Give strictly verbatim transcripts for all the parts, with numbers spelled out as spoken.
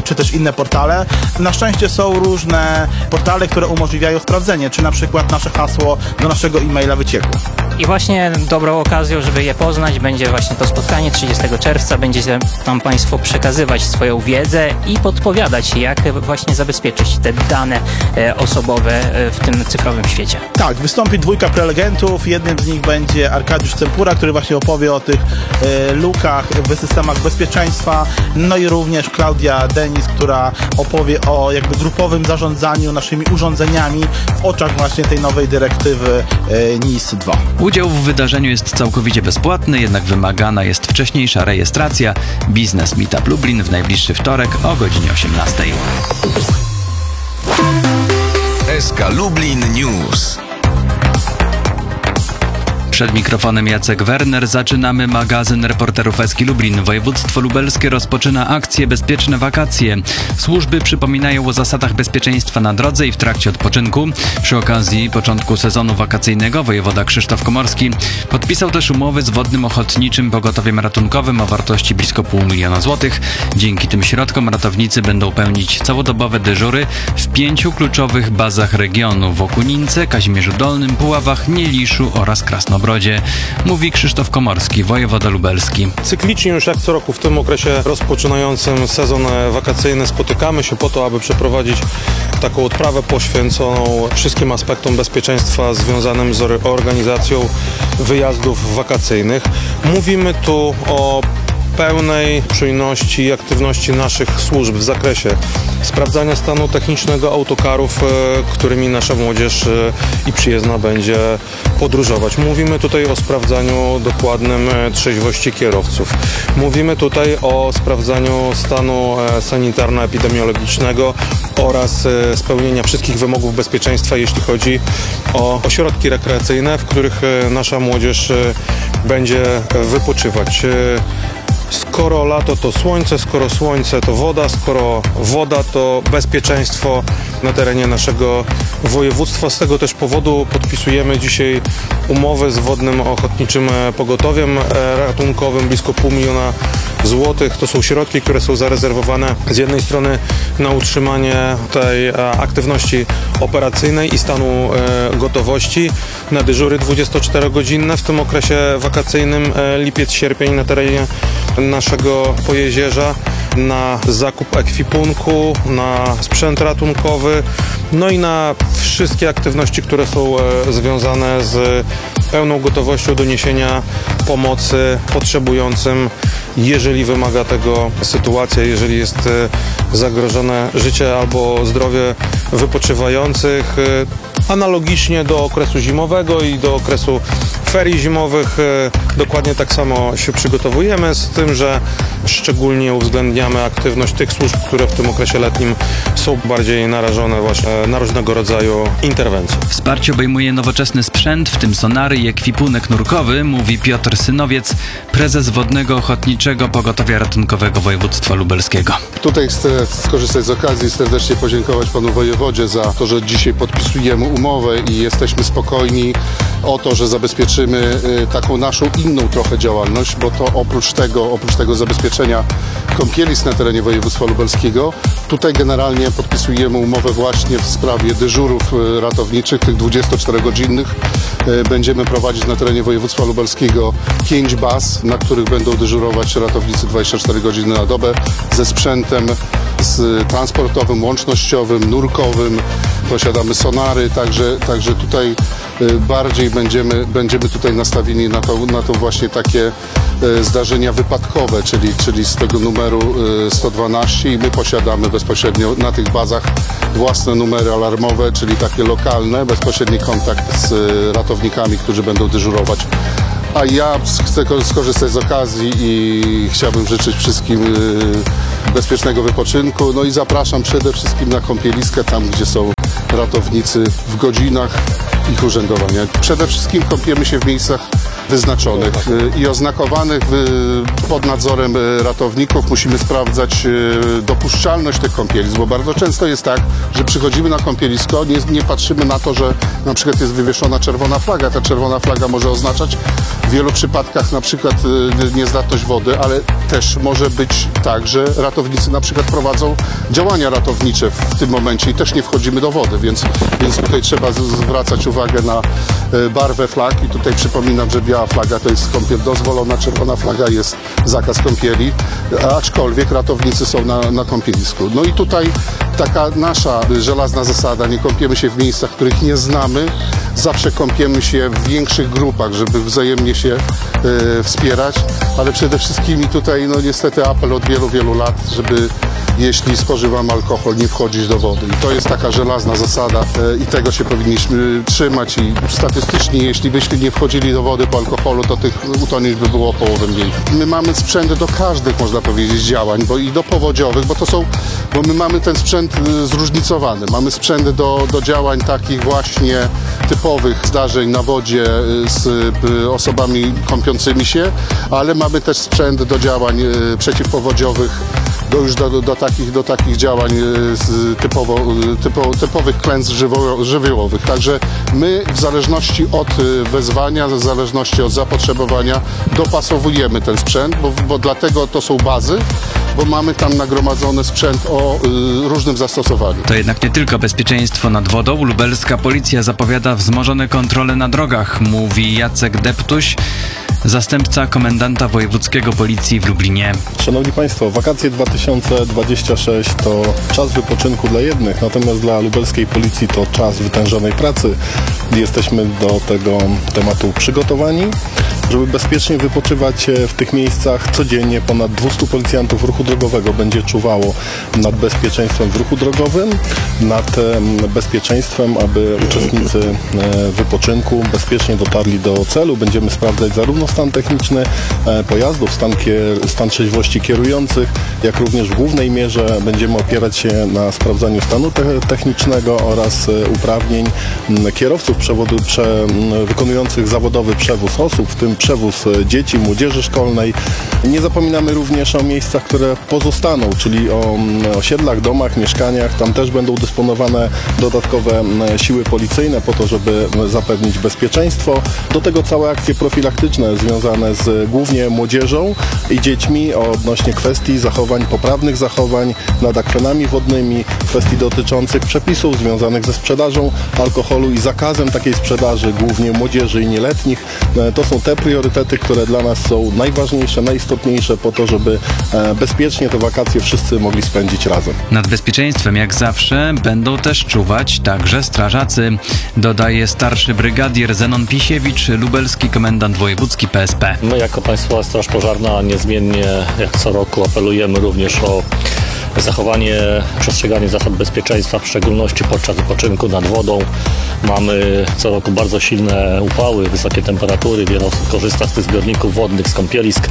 czy też inne portale. Na szczęście są różne portale, które umożliwiają sprawdzenie, czy na przykład nasze hasło do naszego e-maila wyciekło. I właśnie dobrą okazją, żeby je poznać, będzie właśnie to spotkanie trzydziestego czerwca. Będziecie nam Państwo przekazywać swoją wiedzę i podpowiadać, jak właśnie zabezpieczyć te dane osobowe w tym cyfrowym świecie. Tak, wystąpi dwójka prelegentów. Jednym z nich będzie Arkadiusz Cempura, który właśnie opowie o tych e, lukach w systemach bezpieczeństwa. No i również Klaudia Denis, która opowie o jakby grupowym zarządzaniu naszymi urządzeniami w oczach właśnie tej nowej dyrektywy e, N I S dwa. Udział w wydarzeniu jest całkowicie bezpłatny, jednak wymagana jest wcześniejsza rejestracja. Biznes Meetup Lublin w najbliższy wtorek o godzinie osiemnastej. S K Lublin News. Przed mikrofonem Jacek Werner. Zaczynamy magazyn reporterów S K Lublin. Województwo lubelskie rozpoczyna akcję Bezpieczne wakacje. Służby przypominają o zasadach bezpieczeństwa na drodze i w trakcie odpoczynku. Przy okazji początku sezonu wakacyjnego wojewoda Krzysztof Komorski podpisał też umowy z Wodnym Ochotniczym Pogotowiem Ratunkowym o wartości blisko pół miliona złotych. Dzięki tym środkom ratownicy będą pełnić całodobowe dyżury w pięciu kluczowych bazach regionu: w Okunince, Kazimierzu Dolnym, Puławach, Nieliszu oraz Krasnobrodzie. Mówi Krzysztof Komorski, wojewoda lubelski. Cyklicznie już jak co roku w tym okresie rozpoczynającym sezon wakacyjny spotykamy się po to, aby przeprowadzić taką odprawę poświęconą wszystkim aspektom bezpieczeństwa związanym z organizacją wyjazdów wakacyjnych. Mówimy tu o pełnej czujności i aktywności naszych służb w zakresie sprawdzania stanu technicznego autokarów, którymi nasza młodzież i przyjezdna będzie podróżować. Mówimy tutaj o sprawdzaniu dokładnym trzeźwości kierowców. Mówimy tutaj o sprawdzaniu stanu sanitarno-epidemiologicznego oraz spełnienia wszystkich wymogów bezpieczeństwa, jeśli chodzi o ośrodki rekreacyjne, w których nasza młodzież będzie wypoczywać. Skoro lato, to słońce, skoro słońce, to woda, skoro woda, to bezpieczeństwo na terenie naszego województwa. Z tego też powodu podpisujemy dzisiaj umowę z Wodnym Ochotniczym Pogotowiem Ratunkowym, blisko pół miliona złotych. To są środki, które są zarezerwowane z jednej strony na utrzymanie tej aktywności operacyjnej i stanu gotowości na dyżury dwudziestoczterogodzinne w tym okresie wakacyjnym lipiec-sierpień na terenie naszego Pojezierza, na zakup ekwipunku, na sprzęt ratunkowy, no i na wszystkie aktywności, które są związane z pełną gotowością do niesienia pomocy potrzebującym, jeżeli wymaga tego sytuacja, jeżeli jest zagrożone życie albo zdrowie wypoczywających. Analogicznie do okresu zimowego i do okresu ferii zimowych dokładnie tak samo się przygotowujemy, z tym, że szczególnie uwzględniamy aktywność tych służb, które w tym okresie letnim są bardziej narażone właśnie na różnego rodzaju interwencje. Wsparcie obejmuje nowoczesny sprzęt, w tym sonary i ekwipunek nurkowy, mówi Piotr Synowiec, prezes Wodnego Ochotniczego Pogotowia Ratunkowego Województwa Lubelskiego. Tutaj chcę skorzystać z okazji i serdecznie podziękować panu wojewodzie za to, że dzisiaj podpisujemy umowę i jesteśmy spokojni o to, że zabezpieczymy taką naszą inną trochę działalność, bo to oprócz tego, oprócz tego zabezpieczenia kąpielisk na terenie województwa lubelskiego, tutaj generalnie podpisujemy umowę właśnie w sprawie dyżurów ratowniczych, tych dwudziestoczterogodzinnych. Będziemy prowadzić na terenie województwa lubelskiego pięć baz, na których będą dyżurować ratownicy dwadzieścia cztery godziny na dobę ze sprzętem z transportowym, łącznościowym, nurkowym. Posiadamy sonary, także, także tutaj bardziej będziemy, będziemy tutaj nastawieni na to, na to właśnie takie zdarzenia wypadkowe, czyli, czyli z tego numeru sto dwanaście i my posiadamy bezpośrednio na tych bazach własne numery alarmowe, czyli takie lokalne, bezpośredni kontakt z ratownikami, którzy będą dyżurować. A ja chcę skorzystać z okazji i chciałbym życzyć wszystkim bezpiecznego wypoczynku. No i zapraszam przede wszystkim na kąpieliskę, tam gdzie są ratownicy w godzinach ich urzędowania. Przede wszystkim kąpiemy się w miejscach wyznaczonych y, i oznakowanych y, pod nadzorem y, ratowników. Musimy sprawdzać y, dopuszczalność tych kąpielisk, bo bardzo często jest tak, że przychodzimy na kąpielisko, nie, nie patrzymy na to, że na przykład jest wywieszona czerwona flaga. Ta czerwona flaga może oznaczać w wielu przypadkach na przykład y, niezdatność wody, ale też może być tak, że ratownicy na przykład prowadzą działania ratownicze w tym momencie i też nie wchodzimy do wody, więc, więc tutaj trzeba z- zwracać uwagę na y, barwę flag i tutaj przypominam, że biała flaga to jest kąpiel dozwolona, czerwona flaga jest zakaz kąpieli, aczkolwiek ratownicy są na, na kąpielisku. No i tutaj taka nasza żelazna zasada, nie kąpiemy się w miejscach, których nie znamy, zawsze kąpiemy się w większych grupach, żeby wzajemnie się e, wspierać, ale przede wszystkim tutaj no niestety apel od wielu, wielu lat, żeby jeśli spożywamy alkohol, nie wchodzić do wody. I to jest taka żelazna zasada e, i tego się powinniśmy trzymać i statystycznie, jeśli byśmy nie wchodzili do wody po alkoholu, to tych utonięć by było o połowę mniej. My mamy sprzęt do każdych, można powiedzieć, działań, bo i do powodziowych, bo to są, bo my mamy ten sprzęt e, zróżnicowany. Mamy sprzęt do, do działań takich właśnie typowych zdarzeń na wodzie e, z e, osobami kąpiącymi się, ale mamy też sprzęt do działań e, przeciwpowodziowych, do już do, do, do, takich, do takich działań e, z typowo, e, typo, typowych klęsk żywo, żywiołowych. Także my w zależności od e, wezwania, w zależności od zapotrzebowania dopasowujemy ten sprzęt, bo, bo dlatego to są bazy, bo mamy tam nagromadzony sprzęt o e, różnym zastosowaniu. To jednak nie tylko bezpieczeństwo nad wodą. Lubelska policja zapowiada wzmożone kontrole na drogach, mówi Jacek Deptuś, zastępca komendanta wojewódzkiego policji w Lublinie. Szanowni Państwo, wakacje dwa tysiące dwudziesty szósty to czas wypoczynku dla jednych, natomiast dla lubelskiej policji to czas wytężonej pracy. Jesteśmy do tego tematu przygotowani, żeby bezpiecznie wypoczywać w tych miejscach. Codziennie ponad dwieście policjantów ruchu drogowego będzie czuwało nad bezpieczeństwem w ruchu drogowym, nad bezpieczeństwem, aby uczestnicy wypoczynku bezpiecznie dotarli do celu. Będziemy sprawdzać zarówno stan techniczny pojazdów, stan, kier- stan trzeźwości kierujących, jak również w głównej mierze będziemy opierać się na sprawdzaniu stanu te- technicznego oraz uprawnień kierowców przewodu, prze- wykonujących zawodowy przewóz osób, w tym przewóz dzieci, młodzieży szkolnej. Nie zapominamy również o miejscach, które pozostaną, czyli o osiedlach, domach, mieszkaniach. Tam też będą dysponowane dodatkowe siły policyjne po to, żeby zapewnić bezpieczeństwo. Do tego całe akcje profilaktyczne związane z głównie młodzieżą i dziećmi odnośnie kwestii zachowań, poprawnych zachowań nad akwenami wodnymi, kwestii dotyczących przepisów związanych ze sprzedażą alkoholu i zakazem takiej sprzedaży, głównie młodzieży i nieletnich. To są te priorytety, które dla nas są najważniejsze, najistotniejsze po to, żeby bezpiecznie te wakacje wszyscy mogli spędzić razem. Nad bezpieczeństwem jak zawsze będą też czuwać także strażacy, dodaje starszy brygadier Zenon Pisiewicz, lubelski komendant wojewódzki P S P. My jako Państwowa Straż Pożarna niezmiennie, jak co roku, apelujemy również o zachowanie, przestrzeganie zasad bezpieczeństwa, w szczególności podczas wypoczynku nad wodą. Mamy co roku bardzo silne upały, wysokie temperatury, wiele osób korzysta z tych zbiorników wodnych, z kąpielisk.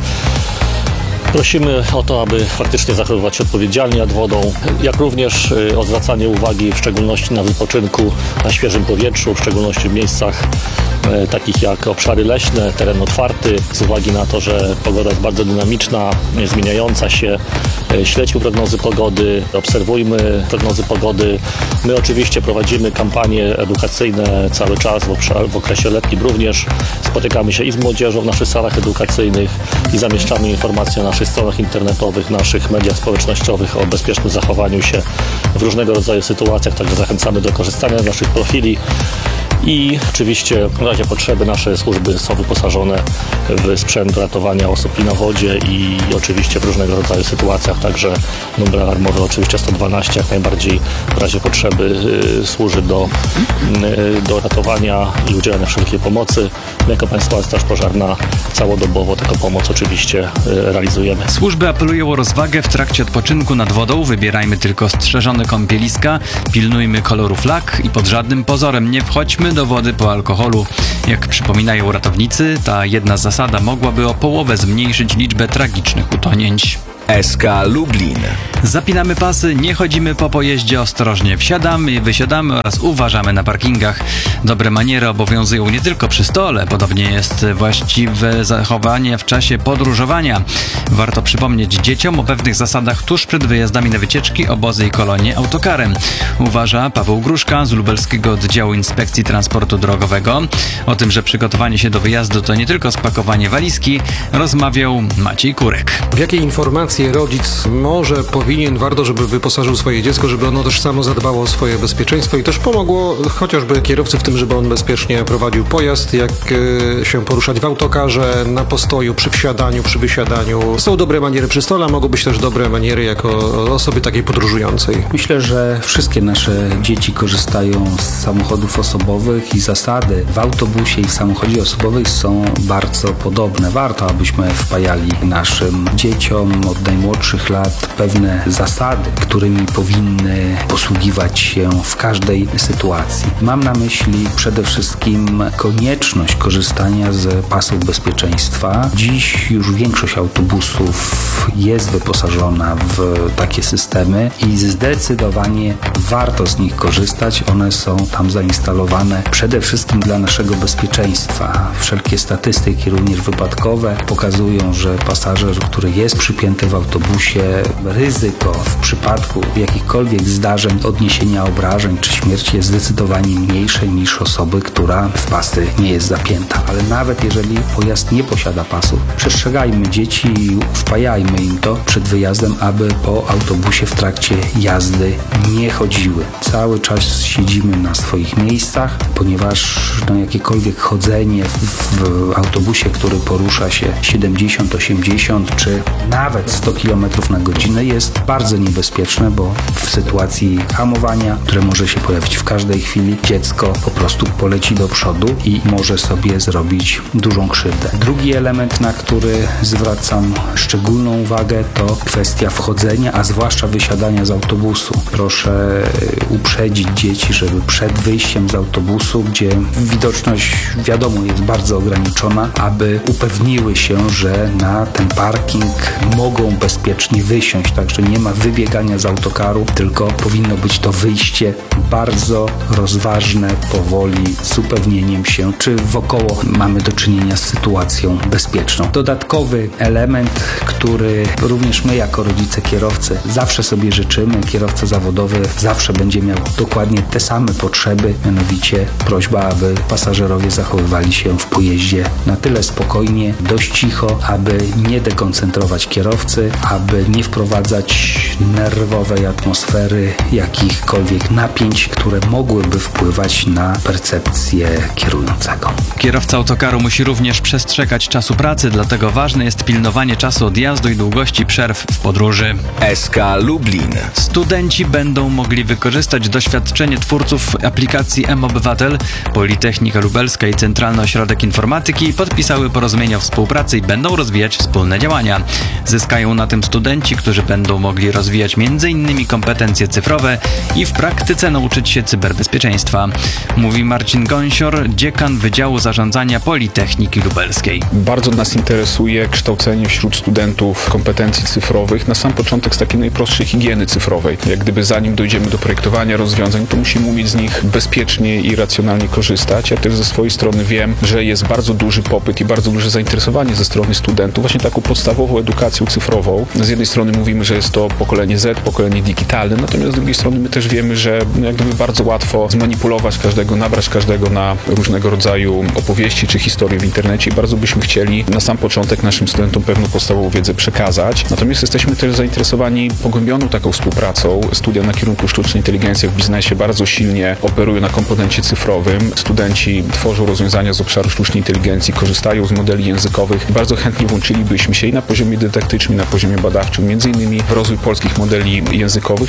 Prosimy o to, aby faktycznie zachowywać się odpowiedzialnie nad wodą, jak również y, o zwracanie uwagi w szczególności na wypoczynku na świeżym powietrzu, w szczególności w miejscach y, takich jak obszary leśne, teren otwarty, z uwagi na to, że pogoda jest bardzo dynamiczna, zmieniająca się. Y, śledźmy prognozy pogody, obserwujmy prognozy pogody. My oczywiście prowadzimy kampanie edukacyjne cały czas, w, obszar, w okresie letnim również. Spotykamy się i z młodzieżą w naszych salach edukacyjnych i zamieszczamy informacje na naszych stronach internetowych, naszych mediach społecznościowych o bezpiecznym zachowaniu się w różnego rodzaju sytuacjach, także zachęcamy do korzystania z naszych profili. I oczywiście w razie potrzeby nasze służby są wyposażone w sprzęt ratowania osób i na wodzie i oczywiście w różnego rodzaju sytuacjach, także numer alarmowy oczywiście sto dwanaście jak najbardziej w razie potrzeby y, służy do, y, do ratowania i udzielania wszelkiej pomocy. My jako Państwowa Straż Pożarna całodobowo taką pomoc oczywiście y, realizujemy. Służby apelują o rozwagę w trakcie odpoczynku nad wodą. Wybierajmy tylko strzeżone kąpieliska, pilnujmy koloru flag i pod żadnym pozorem nie wchodźmy do wody po alkoholu. Jak przypominają ratownicy, ta jedna zasada mogłaby o połowę zmniejszyć liczbę tragicznych utonięć. S K Lublin. Zapinamy pasy, nie chodzimy po pojeździe, ostrożnie wsiadamy i wysiadamy oraz uważamy na parkingach. Dobre maniery obowiązują nie tylko przy stole, podobnie jest właściwe zachowanie w czasie podróżowania. Warto przypomnieć dzieciom o pewnych zasadach tuż przed wyjazdami na wycieczki, obozy i kolonie autokarem. Uważa Paweł Gruszka z Lubelskiego Oddziału Inspekcji Transportu Drogowego. O tym, że przygotowanie się do wyjazdu to nie tylko spakowanie walizki, rozmawiał Maciej Kurek. W jakie informacje rodzic może, powinien, warto, żeby wyposażył swoje dziecko, żeby ono też samo zadbało o swoje bezpieczeństwo i też pomogło chociażby kierowcy w tym, żeby on bezpiecznie prowadził pojazd, jak y, się poruszać w autokarze, na postoju, przy wsiadaniu, przy wysiadaniu. Są dobre maniery przy stole, a mogą być też dobre maniery jako osoby takiej podróżującej. Myślę, że wszystkie nasze dzieci korzystają z samochodów osobowych i zasady w autobusie i w samochodzie osobowym są bardzo podobne. Warto, abyśmy wpajali naszym dzieciom od najmłodszych lat pewne zasady, którymi powinny posługiwać się w każdej sytuacji. Mam na myśli przede wszystkim konieczność korzystania z pasów bezpieczeństwa. Dziś już większość autobusów jest wyposażona w takie systemy i zdecydowanie warto z nich korzystać. One są tam zainstalowane przede wszystkim dla naszego bezpieczeństwa. Wszelkie statystyki, również wypadkowe, pokazują, że pasażer, który jest przypięty w autobusie, ryzyko w przypadku jakichkolwiek zdarzeń, odniesienia obrażeń czy śmierci jest zdecydowanie mniejsze niż osoby, która w pasy nie jest zapięta. Ale nawet jeżeli pojazd nie posiada pasów, przestrzegajmy dzieci i wpajajmy im to przed wyjazdem, aby po autobusie w trakcie jazdy nie chodziły. Cały czas siedzimy na swoich miejscach, ponieważ no, jakiekolwiek chodzenie w, w autobusie, który porusza się siedemdziesiąt, osiemdziesiąt czy nawet sto kilometrów na godzinę jest bardzo niebezpieczne, bo w sytuacji hamowania, które może się pojawić w każdej chwili, dziecko po prostu poleci do przodu i może sobie zrobić dużą krzywdę. Drugi element, na który zwracam szczególną uwagę, to kwestia wchodzenia, a zwłaszcza wysiadania z autobusu. Proszę uprzedzić dzieci, żeby przed wyjściem z autobusu, gdzie widoczność wiadomo jest bardzo ograniczona, aby upewniły się, że na ten parking mogą bezpiecznie wysiąść, także nie ma wybiegania z autokaru, tylko powinno być to wyjście bardzo rozważne, powoli, z upewnieniem się, czy wokoło mamy do czynienia z sytuacją bezpieczną. Dodatkowy element, który również my jako rodzice kierowcy zawsze sobie życzymy, kierowca zawodowy zawsze będzie miał dokładnie te same potrzeby, mianowicie prośba, aby pasażerowie zachowywali się w pojeździe na tyle spokojnie, dość cicho, aby nie dekoncentrować kierowcy, aby nie wprowadzać nerwowej atmosfery, jakichkolwiek napięć, które mogłyby wpływać na percepcję kierującego. Kierowca autokaru musi również przestrzegać czasu pracy, dlatego ważne jest pilnowanie czasu odjazdu i długości przerw w podróży. S K Lublin. Studenci będą mogli wykorzystać doświadczenie twórców aplikacji M-Obywatel. Politechnika Lubelska i Centralny Ośrodek Informatyki podpisały porozumienie o współpracy i będą rozwijać wspólne działania. Zyskają na tym studenci, którzy będą mogli rozwijać między innymi kompetencje cyfrowe i w praktyce nauczyć się cyberbezpieczeństwa. Mówi Marcin Gąsior, dziekan Wydziału Zarządzania Politechniki Lubelskiej. Bardzo nas interesuje kształcenie wśród studentów kompetencji cyfrowych, na sam początek z takiej najprostszej higieny cyfrowej. Jak gdyby zanim dojdziemy do projektowania rozwiązań, to musimy umieć z nich bezpiecznie i racjonalnie korzystać. Ja też ze swojej strony wiem, że jest bardzo duży popyt i bardzo duże zainteresowanie ze strony studentów właśnie taką podstawową edukacją cyfrową. Z jednej strony mówimy, że jest to pokolenie Z, pokolenie digitalne, natomiast z drugiej strony my też wiemy, że jak gdyby bardzo łatwo zmanipulować każdego, nabrać każdego na różnego rodzaju opowieści czy historie w internecie i bardzo byśmy chcieli na sam początek naszym studentom pewną podstawową wiedzę przekazać. Natomiast jesteśmy też zainteresowani pogłębioną taką współpracą. Studia na kierunku sztucznej inteligencji w biznesie bardzo silnie operują na komponencie cyfrowym. Studenci tworzą rozwiązania z obszaru sztucznej inteligencji, korzystają z modeli językowych. Bardzo chętnie włączylibyśmy się i na poziomie dydaktycznym, i na poziomie badawczym, między innymi w rozwój polskich modeli językowych,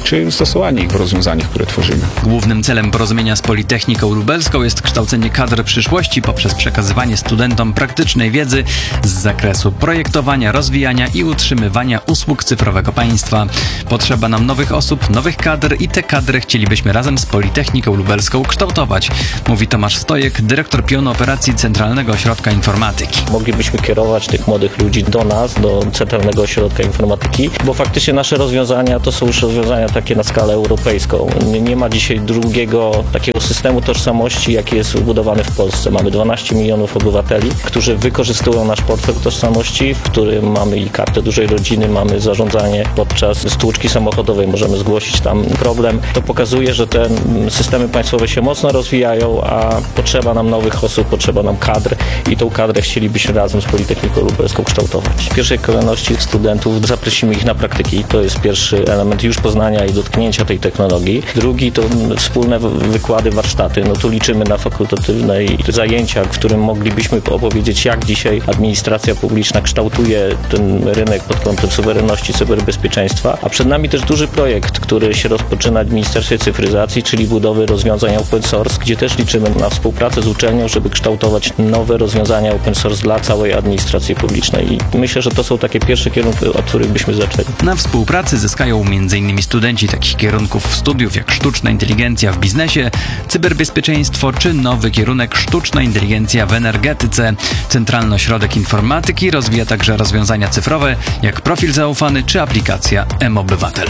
czy stosowanie ich w rozwiązaniach, które tworzymy. Głównym celem porozumienia z Politechniką Lubelską jest kształcenie kadr przyszłości poprzez przekazywanie studentom praktycznej wiedzy z zakresu projektowania, rozwijania i utrzymywania usług cyfrowego państwa. Potrzeba nam nowych osób, nowych kadr i te kadry chcielibyśmy razem z Politechniką Lubelską kształtować, mówi Tomasz Stojek, dyrektor pionu operacji Centralnego Ośrodka Informatyki. Moglibyśmy kierować tych młodych ludzi do nas, do Centralnego Ośrodka Informatyki, bo faktycznie nasze rozwiązania to są już rozwiązania takie na skalę europejską. Nie, nie ma dzisiaj drugiego takiego systemu tożsamości, jaki jest ubudowany w Polsce. Mamy dwanaście milionów obywateli, którzy wykorzystują nasz portfel tożsamości, w którym mamy i kartę dużej rodziny, mamy zarządzanie podczas stłuczki samochodowej, możemy zgłosić tam problem. To pokazuje, że te systemy państwowe się mocno rozwijają, a potrzeba nam nowych osób, potrzeba nam kadr i tą kadrę chcielibyśmy razem z Politechniką Lubelską kształtować. W pierwszej kolejności studentów zaprosimy ich na praktyki. To jest pierwszy element już poznania i dotknięcia tej technologii. Drugi to wspólne wykłady, warsztaty. No tu liczymy na fakultatywne zajęcia, w którym moglibyśmy opowiedzieć, jak dzisiaj administracja publiczna kształtuje ten rynek pod kątem suwerenności, cyberbezpieczeństwa. A przed nami też duży projekt, który się rozpoczyna w Ministerstwie Cyfryzacji, czyli budowy rozwiązań open source, gdzie też liczymy na współpracę z uczelnią, żeby kształtować nowe rozwiązania open source dla całej administracji publicznej. I myślę, że to są takie pierwsze kierunki, od których byśmy zaczęli. Na współpracy zyskają między innymi studenci takich kierunków studiów jak sztuczna inteligencja w biznesie, cyberbezpieczeństwo czy nowy kierunek sztuczna inteligencja w energetyce. Centralny Ośrodek Informatyki rozwija także rozwiązania cyfrowe jak profil zaufany czy aplikacja M-Obywatel.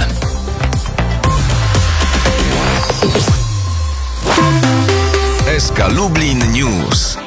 S K Lublin News.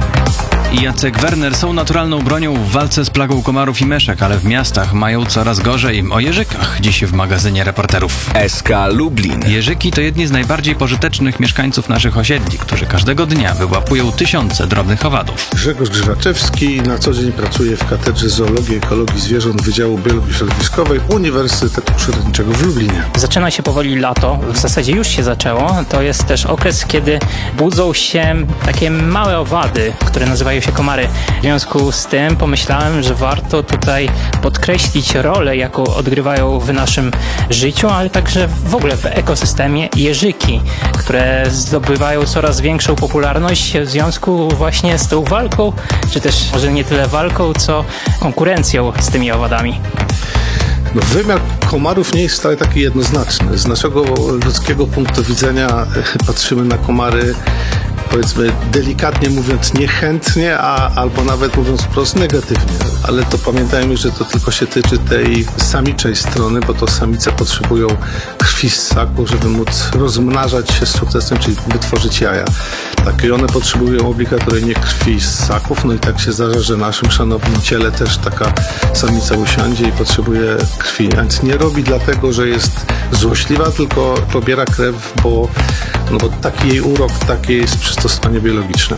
Jacek Werner są naturalną bronią w walce z plagą komarów i myszek, ale w miastach mają coraz gorzej. O jeżykach dziś w magazynie reporterów. S K Lublin. Jeżyki to jedni z najbardziej pożytecznych mieszkańców naszych osiedli, którzy każdego dnia wyłapują tysiące drobnych owadów. Grzegorz Grzywaczewski na co dzień pracuje w Katedrze Zoologii i Ekologii Zwierząt Wydziału Biologii Środowiskowej Uniwersytetu Przyrodniczego w Lublinie. Zaczyna się powoli lato, w zasadzie już się zaczęło. To jest też okres, kiedy budzą się takie małe owady, które nazywają się komary. W związku z tym pomyślałem, że warto tutaj podkreślić rolę, jaką odgrywają w naszym życiu, ale także w ogóle w ekosystemie jeżyki, które zdobywają coraz większą popularność w związku właśnie z tą walką, czy też może nie tyle walką, co konkurencją z tymi owadami. No, wymiar komarów nie jest wcale taki jednoznaczny. Z naszego ludzkiego punktu widzenia patrzymy na komary, powiedzmy delikatnie mówiąc niechętnie, a, albo nawet mówiąc wprost negatywnie. Ale to pamiętajmy, że to tylko się tyczy tej samiczej strony, bo to samice potrzebują krwi z ssaku, żeby móc rozmnażać się z sukcesem, czyli wytworzyć jaja. Tak, i one potrzebują obligatoryjnie krwi z ssaków, no i tak się zdarza, że naszym szanownym ciele też taka samica usiądzie i potrzebuje krwi. Więc nie robi dlatego, że jest złośliwa, tylko pobiera krew, bo, no bo taki jej urok, takie jest przystosowanie biologiczne.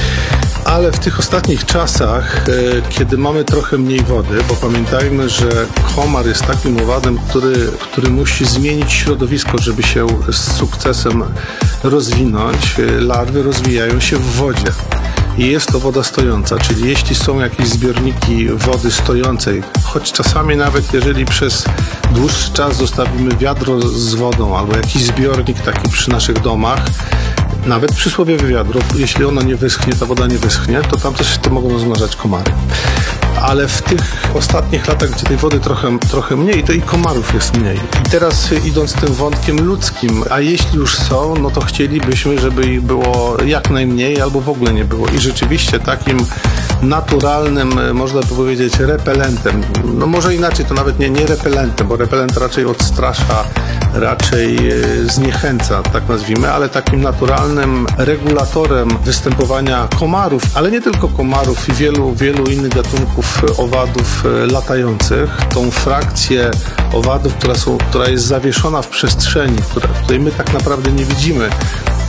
Ale w tych ostatnich czasach, e, kiedy mamy trochę mniej wody, bo pamiętajmy, że komar jest takim owadem, który, który musi zmienić środowisko, żeby się z sukcesem rozwinąć. E, larwy rozwijają się w wodzie. I jest to woda stojąca, czyli jeśli są jakieś zbiorniki wody stojącej, choć czasami nawet jeżeli przez dłuższy czas zostawimy wiadro z wodą albo jakiś zbiornik taki przy naszych domach, nawet przysłowiowe wiadro, jeśli ono nie wyschnie, ta woda nie wyschnie, to tam też to mogą rozmnażać komary. Ale w tych ostatnich latach, gdzie tej wody trochę, trochę mniej, to i komarów jest mniej. I teraz idąc tym wątkiem ludzkim, a jeśli już są, no to chcielibyśmy, żeby ich było jak najmniej albo w ogóle nie było. I rzeczywiście takim naturalnym, można by powiedzieć, repelentem, no może inaczej, to nawet nie, nie repelentem, bo repelent raczej odstrasza, raczej zniechęca, tak nazwijmy, ale takim naturalnym regulatorem występowania komarów, ale nie tylko komarów i wielu, wielu innych gatunków owadów latających, tą frakcję owadów, która, są, która jest zawieszona w przestrzeni, która, której my tak naprawdę nie widzimy,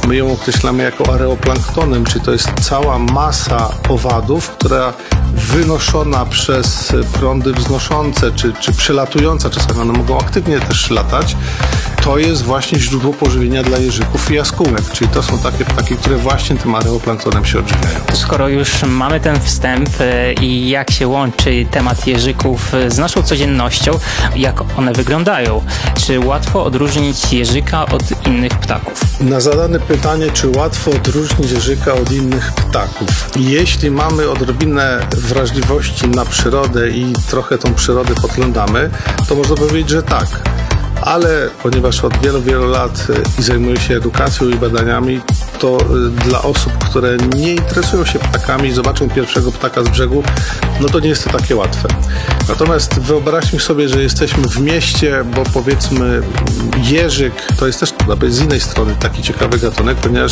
My ją określamy jako areoplanktonem, czyli to jest cała masa owadów, która wynoszona przez prądy wznoszące, czy, czy przelatująca, czasami one mogą aktywnie też latać, to jest właśnie źródło pożywienia dla jeżyków i jaskółek, czyli to są takie ptaki, które właśnie tym areoplanktonem się odżywiają. Skoro już mamy ten wstęp e, i jak się łączy temat jeżyków e, z naszą codziennością, jak one wyglądają? Czy łatwo odróżnić jeżyka od innych ptaków? Na zadane pytanie, czy łatwo odróżnić jeżyka od innych ptaków. Jeśli mamy odrobinę wrażliwości na przyrodę i trochę tą przyrodę podglądamy, to można powiedzieć, że tak. Ale ponieważ od wielu, wielu lat i zajmuję się edukacją i badaniami, to dla osób, które nie interesują się ptakami i zobaczą pierwszego ptaka z brzegu, no to nie jest to takie łatwe. Natomiast wyobraźmy sobie, że jesteśmy w mieście, bo powiedzmy jeżyk to jest też z innej strony taki ciekawy gatunek, ponieważ